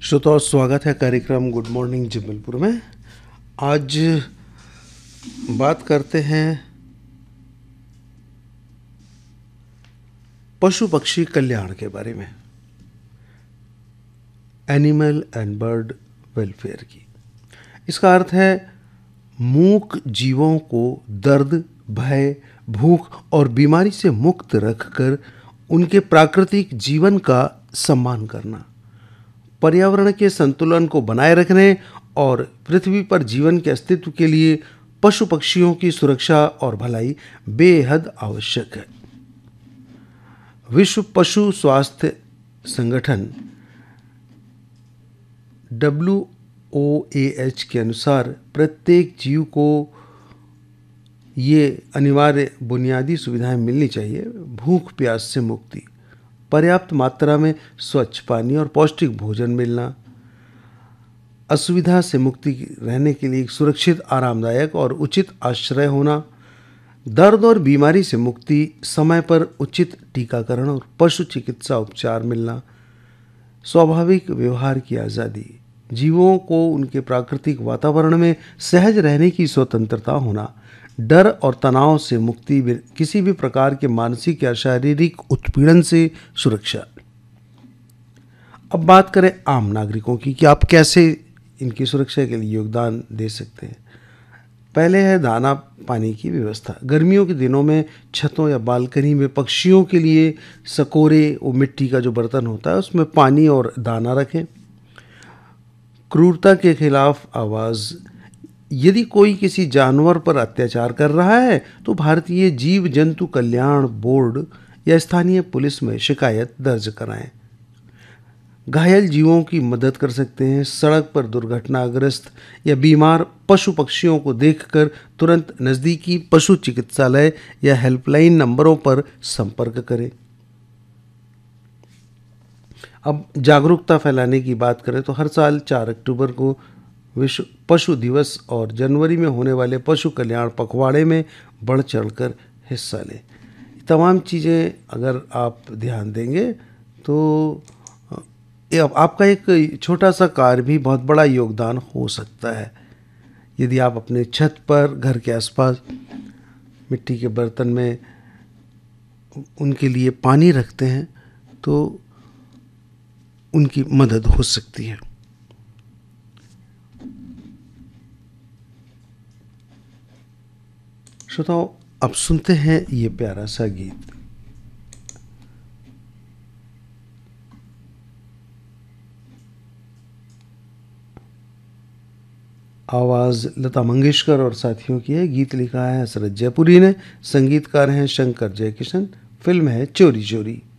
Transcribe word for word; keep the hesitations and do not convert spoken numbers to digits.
श्रोताओं, स्वागत है कार्यक्रम गुड मॉर्निंग जबलपुर में। आज बात करते हैं पशु पक्षी कल्याण के बारे में, एनिमल एंड बर्ड वेलफेयर की। इसका अर्थ है मूक जीवों को दर्द, भय, भूख और बीमारी से मुक्त रखकर उनके प्राकृतिक जीवन का सम्मान करना, पर्यावरण के संतुलन को बनाए रखने और पृथ्वी पर जीवन के अस्तित्व के लिए पशु पक्षियों की सुरक्षा और भलाई बेहद आवश्यक है। विश्व पशु स्वास्थ्य संगठन डब्ल्यू ओ ए एच के अनुसार प्रत्येक जीव को ये अनिवार्य बुनियादी सुविधाएं मिलनी चाहिए: भूख प्यास से मुक्ति, पर्याप्त मात्रा में स्वच्छ पानी और पौष्टिक भोजन मिलना, असुविधा से मुक्ति रहने के लिए एक सुरक्षित, आरामदायक और उचित आश्रय होना, दर्द और बीमारी से मुक्ति, समय पर उचित टीकाकरण और पशु चिकित्सा उपचार मिलना, स्वाभाविक व्यवहार की आज़ादी, जीवों को उनके प्राकृतिक वातावरण में सहज रहने की स्वतंत्रता होना, डर और तनाव से मुक्ति, किसी भी प्रकार के मानसिक या शारीरिक उत्पीड़न से सुरक्षा। अब बात करें आम नागरिकों की कि आप कैसे इनकी सुरक्षा के लिए योगदान दे सकते हैं। पहले है दाना पानी की व्यवस्था। गर्मियों के दिनों में छतों या बालकनी में पक्षियों के लिए सकोरे, वो मिट्टी का जो बर्तन होता है उसमें पानी और दाना रखें। क्रूरता के खिलाफ आवाज़। यदि कोई किसी जानवर पर अत्याचार कर रहा है तो भारतीय जीव जंतु कल्याण बोर्ड या स्थानीय पुलिस में शिकायत दर्ज कराएं। घायल जीवों की मदद कर सकते हैं। सड़क पर दुर्घटनाग्रस्त या बीमार पशु पक्षियों को देखकर तुरंत नज़दीकी पशु चिकित्सालय या हेल्पलाइन नंबरों पर संपर्क करें। अब जागरूकता फैलाने की बात करें तो हर साल चार अक्टूबर को विश्व पशु दिवस और जनवरी में होने वाले पशु कल्याण पखवाड़े में बढ़ चढ़कर हिस्सा लें। तमाम चीज़ें अगर आप ध्यान देंगे तो आपका एक छोटा सा कार्य भी बहुत बड़ा योगदान हो सकता है। यदि आप अपने छत पर, घर के आसपास मिट्टी के बर्तन में उनके लिए पानी रखते हैं तो उनकी मदद हो सकती है। श्रोताओं, अब सुनते हैं ये प्यारा सा गीत। आवाज़ लता मंगेशकर और साथियों की है। गीत लिखा है हसरत जयपुरी ने, संगीतकार हैं शंकर जयकिशन। फिल्म है चोरी चोरी।